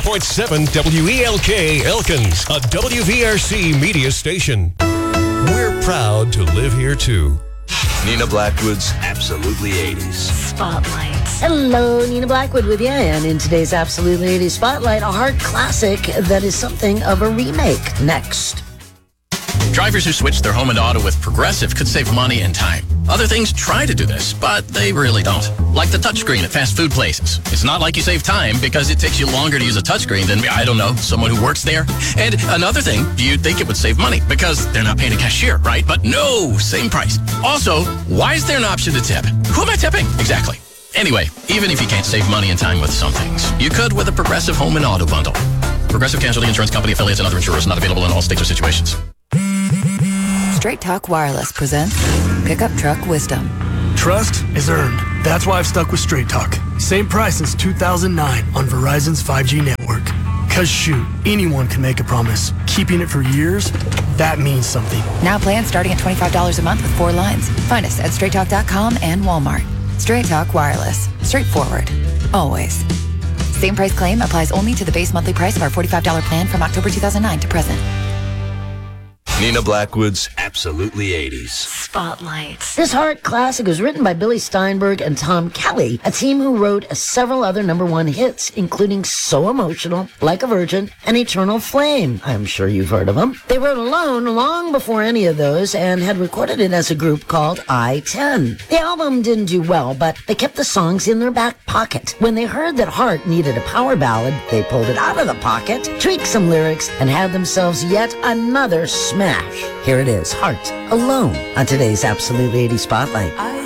.7 WELK Elkins, a WVRC media station. We're proud to live here too. Nina Blackwood's Absolutely 80s. Spotlight. Hello, Nina Blackwood with you. And in today's Absolutely 80s Spotlight, a hard classic that is something of a remake. Next. Drivers who switch their home and auto with Progressive could save money and time. Other things try to do this, but they really don't. Like the touchscreen at fast food places. It's not like you save time because it takes you longer to use a touchscreen than, I don't know, someone who works there. And another thing, you'd think it would save money because they're not paying a cashier, right? But no, same price. Also, why is there an option to tip? Who am I tipping? Exactly. Anyway, even if you can't save money and time with some things, you could with a Progressive home and auto bundle. Progressive Casualty Insurance Company affiliates and other insurers not available in all states or situations. Straight Talk Wireless presents Pickup Truck Wisdom. Trust is earned. That's why I've stuck with Straight Talk. Same price since 2009 on Verizon's 5G network. Cause shoot, anyone can make a promise. Keeping it for years, that means something. Now plans starting at $25 a month with 4 lines. Find us at straighttalk.com and Walmart. Straight Talk Wireless. Straightforward. Always. Same price claim applies only to the base monthly price of our $45 plan from October 2009 to present. Nina Blackwood's Absolutely 80s. Spotlight. This hard classic was written by Billy Steinberg and Tom Kelly, a team who wrote several other #1 hits, including So Emotional, Like a Virgin, and Eternal Flame. I'm sure you've heard of them. They wrote Alone long before any of those and had recorded it as a group called I-10. The album didn't do well, but they kept the songs in their back pocket. When they heard that Heart needed a power ballad, they pulled it out of the pocket, tweaked some lyrics, and had themselves yet another smash. Here it is, Heart, Alone, on today's Absolute 80 Spotlight.